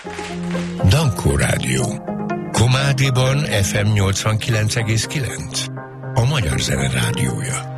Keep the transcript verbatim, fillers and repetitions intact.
Dankó Rádió. Komádiban ef em nyolcvankilenc egész kilenc. A Magyar Zene Rádiója.